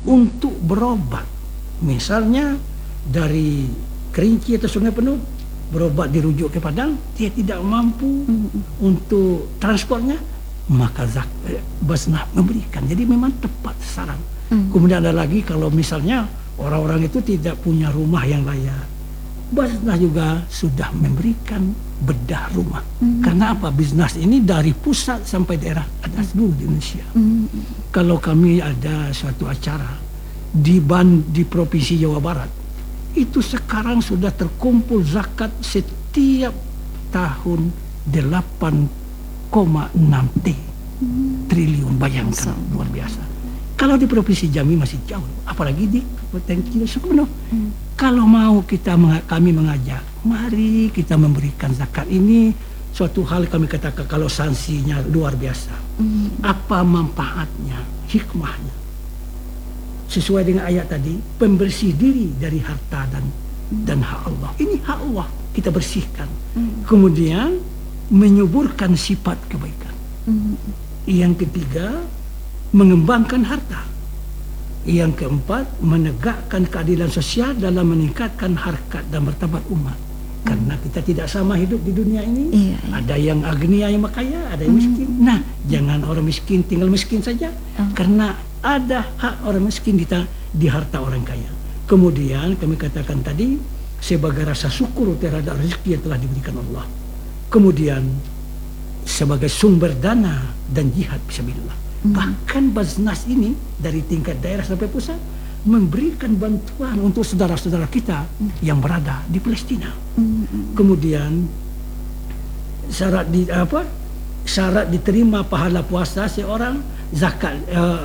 untuk berobat. Misalnya dari Kerinci atau Sungai Penuh berobat dirujuk ke Padang, dia tidak mampu untuk transportnya, maka Basnas memberikan. Jadi memang tepat sasaran. Kemudian ada lagi kalau misalnya orang-orang itu tidak punya rumah yang layak, Basnas juga sudah memberikan bedah rumah. Karena apa? Basnas ini dari pusat sampai daerah ada seluruh di Indonesia. Kalau kami ada suatu acara di Provinsi Jawa Barat, itu sekarang sudah terkumpul zakat setiap tahun 8,6 triliun. Bayangkan, luar biasa. Kalau di Provinsi Jambi masih jauh, apalagi di Kabupaten Sungai Penuh. Kalau mau kami mengajak, mari kita memberikan zakat ini. Suatu hal kami katakan kalau sanksinya luar biasa. Apa manfaatnya, hikmahnya? Sesuai dengan ayat tadi, pembersih diri dari harta dan hak Allah. Ini hak Allah, kita bersihkan. Kemudian menyuburkan sifat kebaikan. Yang ketiga, mengembangkan harta. Yang keempat, menegakkan keadilan sosial dalam meningkatkan harkat dan martabat umat. Karena kita tidak sama hidup di dunia ini. Ada yang agnia, yang kaya, ada yang miskin. Nah, jangan orang miskin tinggal miskin saja. Karena ada hak orang miskin di harta orang kaya. Kemudian kami katakan tadi, sebagai rasa syukur terhadap rezeki yang telah diberikan Allah. Kemudian sebagai sumber dana dan jihad fisabilillah. Bahkan Basnas ini dari tingkat daerah sampai pusat memberikan bantuan untuk saudara-saudara kita yang berada di Palestina. Kemudian syarat diterima pahala puasa seorang, zakat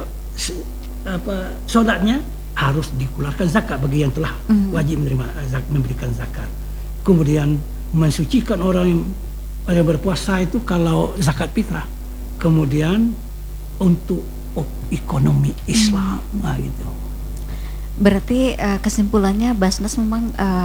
solatnya harus dikeluarkan zakat bagi yang telah wajib memberikan zakat. Kemudian mensucikan orang yang berpuasa itu kalau zakat fitrah. Kemudian untuk ekonomi Islam, gitu. Berarti kesimpulannya Basnas memang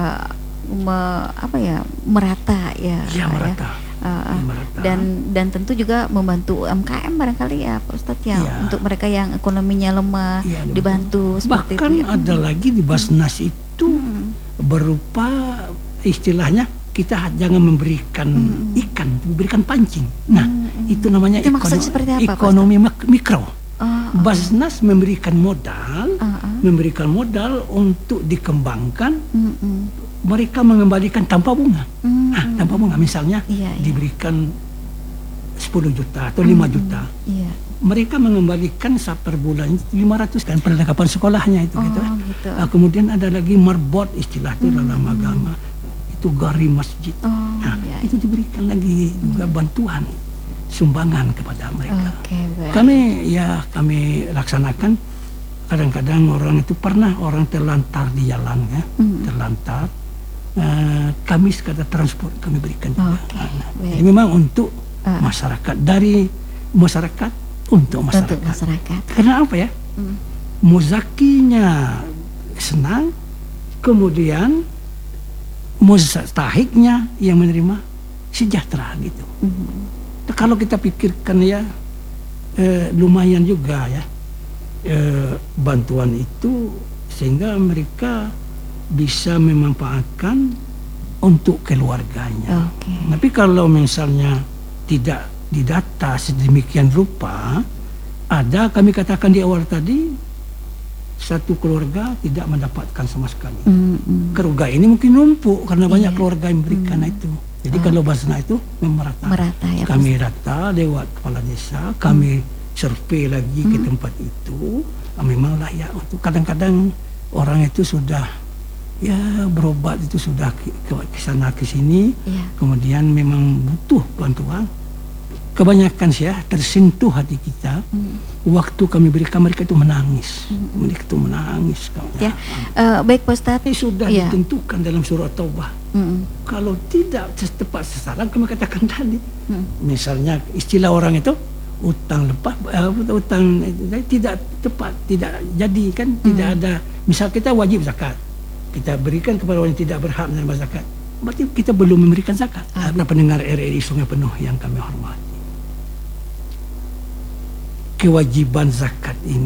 merata ya. Ya, merata. Dan tentu juga membantu UMKM barangkali ya Pak Ustadz ya, untuk mereka yang ekonominya lemah dibantu seperti bahkan itu. Ada lagi di Basnas itu berupa istilahnya kita jangan memberikan ikan, memberikan pancing. Nah, itu namanya ekonomi mikro. Basnas memberikan modal untuk dikembangkan. Mereka mengembalikan tanpa bunga. Tanpa bunga misalnya diberikan 10 juta atau 5 juta. Mereka mengembalikan per bulan 500 kan perlengkapan sekolahnya itu gitu. Kemudian ada lagi marbot, istilah itu dalam agama. Itu gari masjid. Itu diberikan lagi juga bantuan sumbangan kepada mereka. Kami laksanakan. Kadang-kadang orang itu orang terlantar di jalan ya, terlantar. Kami sekadar transport kami berikan juga. Jadi memang untuk masyarakat, dari masyarakat untuk masyarakat. Karena apa ya? Muzakinya senang, kemudian mustahiknya yang menerima sejahtera gitu. Kalau kita pikirkan ya, lumayan juga ya bantuan itu, sehingga mereka bisa memanfaatkan untuk keluarganya. Tapi kalau misalnya tidak didata sedemikian rupa, ada kami katakan di awal tadi, satu keluarga tidak mendapatkan sama sekali. Keluarga ini mungkin numpuk karena banyak keluarga yang memberikan itu. Jadi kalau Basnas itu merata ya, kami rata lewat kepala desa, kami survei lagi ke tempat itu, memang layak untuk. Kadang-kadang orang itu sudah berobat itu sudah ke sana ke sini, kemudian memang butuh bantuan. Kebanyakan tersentuh hati kita. Waktu kami berikan, mereka itu menangis. Mereka itu menangis. Baik Pak Ustadz. Ini sudah ditentukan dalam surah Taubah. Kalau tidak tepat sasaran, kami katakan tadi. Misalnya istilah orang itu utang lepas, utang tidak tepat, tidak jadi kan, tidak ada. Misal kita wajib zakat, kita berikan kepada orang yang tidak berhak menerima zakat, berarti kita belum memberikan zakat. Pendengar RRI Sungai Penuh yang kami hormati, kewajiban zakat ini